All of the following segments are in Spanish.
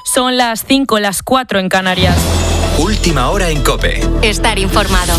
Son las 5, las 4 en Canarias. Última hora en COPE. Estar informado.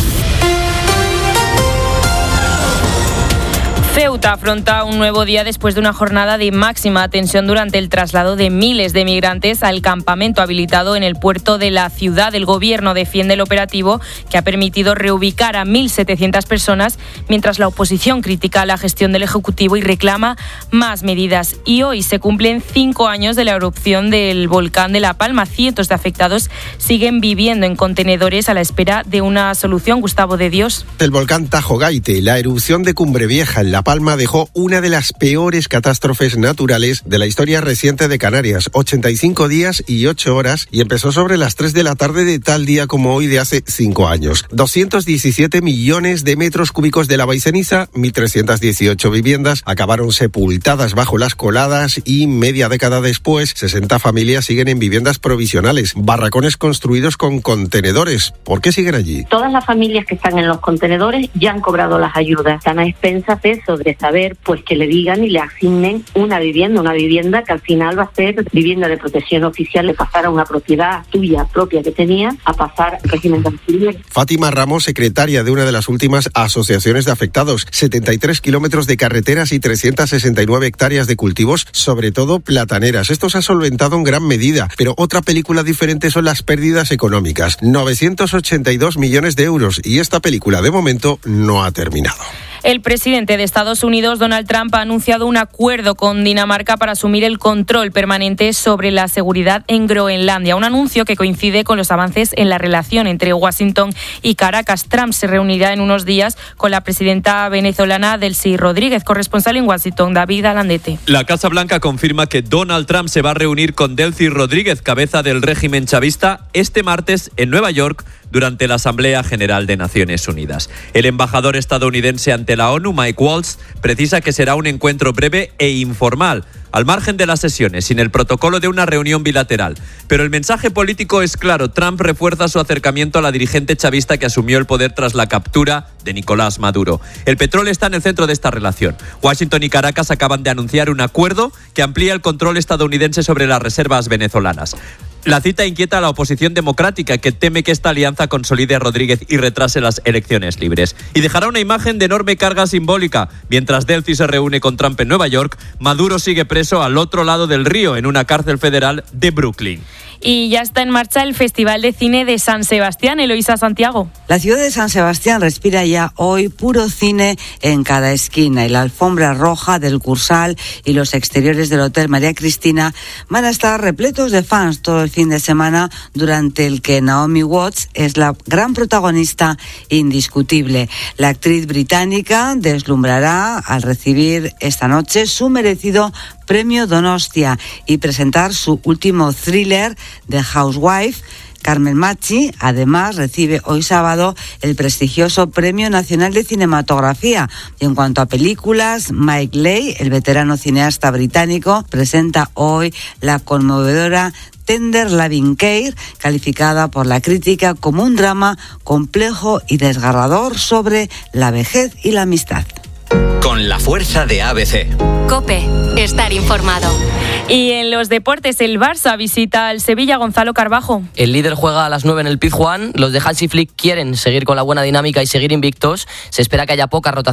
Ceuta afronta un nuevo día después de una jornada de máxima tensión durante el traslado de miles de migrantes al campamento habilitado en el puerto de la ciudad. El gobierno defiende el operativo que ha permitido reubicar a 1.700 personas, mientras la oposición critica la gestión del Ejecutivo y reclama más medidas. Y hoy se cumplen 5 años de la erupción del volcán de La Palma. Cientos de afectados siguen viviendo en contenedores a la espera de una solución. Gustavo de Dios. El volcán Tajo Gaite, la erupción de Cumbre Vieja en La Palma dejó una de las peores catástrofes naturales de la historia reciente de Canarias. 85 días y 8 horas y empezó sobre las 3 de la tarde de tal día como hoy de hace 5 años. 217 millones de metros cúbicos de lava y ceniza, 1.318 viviendas acabaron sepultadas bajo las coladas y media década después, 60 familias siguen en viviendas provisionales, barracones construidos con contenedores. ¿Por qué siguen allí? Todas las familias que están en los contenedores ya han cobrado las ayudas. Están a expensas de eso, de saber pues que le digan y le asignen una vivienda que al final va a ser vivienda de protección oficial, de pasar a una propiedad tuya propia que tenía a pasar al régimen de alquiler. Fátima Ramos, secretaria de una de las últimas asociaciones de afectados, 73 kilómetros de carreteras y 369 hectáreas de cultivos, sobre todo plataneras. Esto se ha solventado en gran medida, pero otra película diferente son las pérdidas económicas, 982 millones de euros, y esta película de momento no ha terminado. El presidente de Estados Unidos, Donald Trump, ha anunciado un acuerdo con Dinamarca para asumir el control permanente sobre la seguridad en Groenlandia. Un anuncio que coincide con los avances en la relación entre Washington y Caracas. Trump se reunirá en unos días con la presidenta venezolana Delcy Rodríguez. Corresponsal en Washington, David Alandete. La Casa Blanca confirma que Donald Trump se va a reunir con Delcy Rodríguez, cabeza del régimen chavista, este martes en Nueva York, durante la Asamblea General de Naciones Unidas. El embajador estadounidense ante la ONU, Mike Waltz, precisa que será un encuentro breve e informal, al margen de las sesiones, sin el protocolo de una reunión bilateral. Pero el mensaje político es claro. Trump refuerza su acercamiento a la dirigente chavista que asumió el poder tras la captura de Nicolás Maduro. El petróleo está en el centro de esta relación. Washington y Caracas acaban de anunciar un acuerdo que amplía el control estadounidense sobre las reservas venezolanas. La cita inquieta a la oposición democrática, que teme que esta alianza consolide a Rodríguez y retrase las elecciones libres. Y dejará una imagen de enorme carga simbólica. Mientras Delcy se reúne con Trump en Nueva York, Maduro sigue preso al otro lado del río, en una cárcel federal de Brooklyn. Y ya está en marcha el Festival de Cine de San Sebastián. Eloísa Santiago. La ciudad de San Sebastián respira ya hoy puro cine en cada esquina, y la alfombra roja del Cursal y los exteriores del Hotel María Cristina van a estar repletos de fans todo el fin de semana, durante el que Naomi Watts es la gran protagonista indiscutible. La actriz británica deslumbrará al recibir esta noche su merecido Premio Donostia y presentar su último thriller, The Housewife. Carmen Machi, además, recibe hoy sábado el prestigioso Premio Nacional de Cinematografía. Y en cuanto a películas, Mike Leigh, el veterano cineasta británico, presenta hoy la conmovedora Tender Loving Care, calificada por la crítica como un drama complejo y desgarrador sobre la vejez y la amistad. Con la fuerza de ABC. COPE, estar informado. Y en los deportes, el Barça visita al Sevilla. Gonzalo Carbajo. El líder juega a las 9 en el Pizjuán. Los de Hansi Flick quieren seguir con la buena dinámica y seguir invictos. Se espera que haya poca rotación